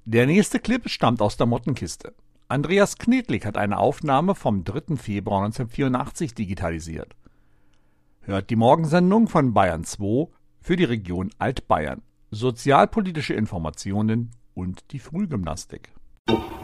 Der nächste Clip stammt aus der Mottenkiste. Andreas Knetlik hat eine Aufnahme vom 3. Februar 1984 digitalisiert. Hört die Morgensendung von Bayern 2 für die Region Altbayern. Sozialpolitische Informationen und die Frühgymnastik.